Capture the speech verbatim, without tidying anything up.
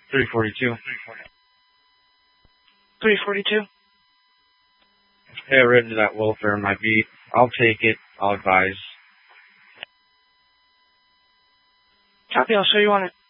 three forty-two. three forty-two. Hey, I read into that welfare in my beat. I'll take it. I'll advise. Copy, I'll show you on it.